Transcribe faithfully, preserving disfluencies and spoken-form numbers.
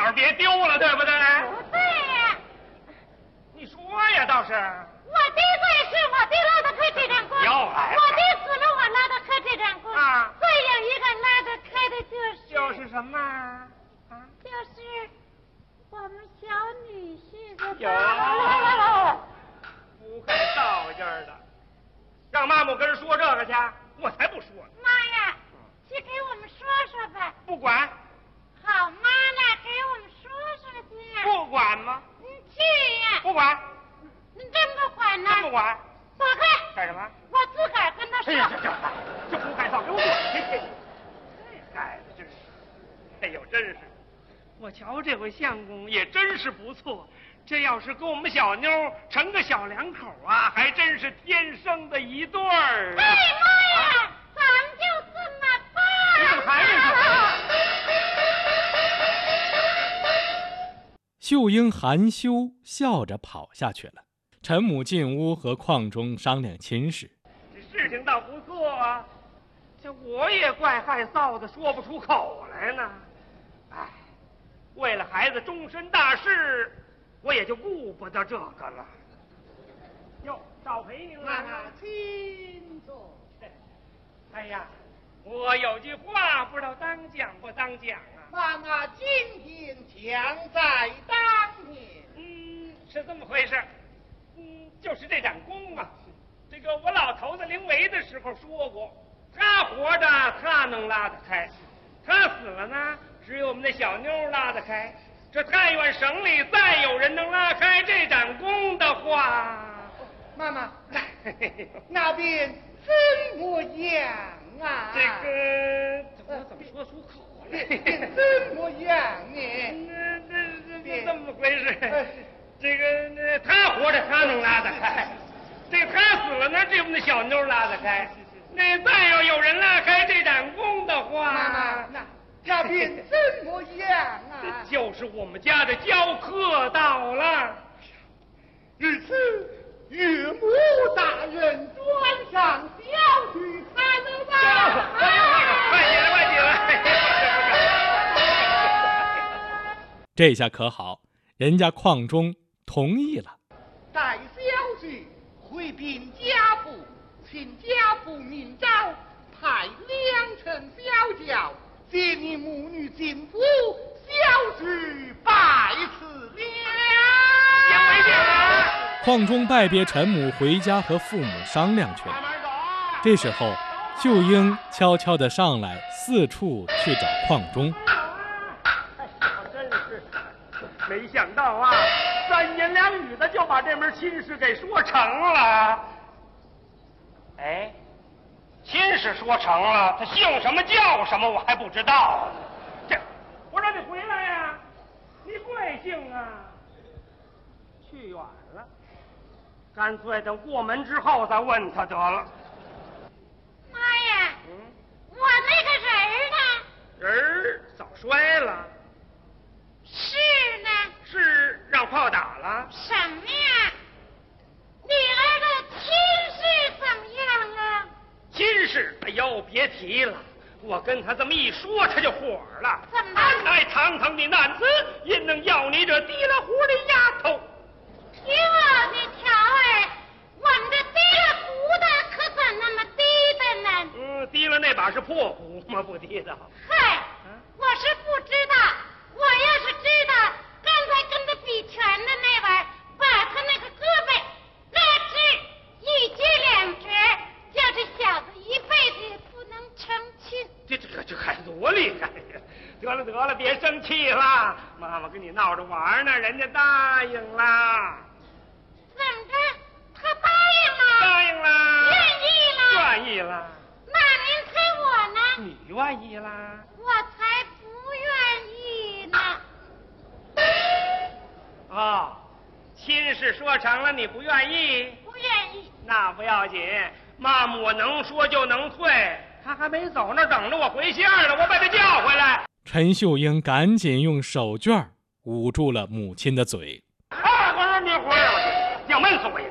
儿别丢了，对不对？ 不对呀。 你说呀，倒是。 我的罪是我的拉得开这张弓， 又来了我的死了我拉得开这张弓啊。 再有一个拉得开的就是就是什么啊？ 就是我们小女婿的。 有。不看道劲儿的，让妈妈跟人说这个去，我才不说呢。 妈呀，去给我们说说吧。 不管。 好妈呢，给我们说说去。 不管吗？ 你去呀。 不管。 你真不管呢？ 真不管。 走开。 干什么？ 我自个儿跟他说。 哎呀，这这这胡改造给我滚去！这孩子真是，哎呦，真是，我瞧这回相公也真是不错。这要是跟我们小妞成个小两口啊，还真是天生的一对儿。 哎妈呀，咱们就这么办。 你怎么还没说？ 秀英含羞笑着跑下去了。陈母进屋和邝忠商量亲事。 这事情倒不错啊，这我也怪害臊的，说不出口来呢。哎，为了孩子终身大事，我也就顾不得这个了。哟，少陪您了。 请坐。 哎呀，我有句话不知道当讲不当讲啊。 妈妈今天强在当年。 嗯，是这么回事。嗯，就是这盏弓啊，这个我老头子临危的时候说过，他活着他能拉得开，他死了呢，只有我们那小妞拉得开。这太原省里再有人能拉开这盏弓的话， 妈妈，那边怎么样啊？ 这个我怎么说出口来？ 怎么样呢？ 那这这这么回事？这个那他活着他能拉得开，这他死了呢，这我们那小妞拉得开。那再要有人拉开这盏弓的话， 妈妈，那那边怎么样啊？ 就是我们家的教课到了。 日此岳母大人转上小去看了吧？ 哎呀，快起来，快起来！ 这下可好，人家邝忠同意了。 待小婿回禀家父，请家父明诏派两乘小轿接你母女进府，小婿拜辞了。 邝忠拜别陈母，回家和父母商量去了。这时候，秀英悄悄地上来，四处去找邝忠。 真是没想到啊，三言两语的就把这门亲事给说成了。哎，亲事说成了，他姓什么叫什么我还不知道。这，我让你回来呀、啊，你贵姓啊？去远了，干脆等过门之后再问他得了。 妈呀，嗯，我那个人儿呢？ 人儿早摔了。 是呢？ 是让炮打了？ 什么呀？女儿的亲事怎么样啊？ 亲事，哎呦，别提了。我跟他这么一说，他就火了。 怎么？ 安来堂堂的男子，也能要你这低了胡的丫头？ 听我的条儿，我们这低了胡的可怎那么低的呢？ 嗯，低了那把是破胡吗？不低的。 嗨，我是不知道。我要是知道，刚才跟他比拳的那玩意儿，把他那个胳膊咯吱一截两折，叫这小子一辈子也不能成亲。 这这这这还多厉害呀！得了得了，别生气了，妈妈跟你闹着玩呢，人家答应了。 怎么着？他答应了？ 答应了。 愿意了？ 愿意了。 那您猜我呢？ 你愿意啦？ 我才不愿意呢。 哦，亲事说成了，你不愿意？ 不愿意。 那不要紧，妈妈我能说就能退。他还没走那等着我回信呢，我把他叫回来。 陈秀英赶紧用手绢捂住了母亲的嘴。 啊！我说你回来，要闷死我也！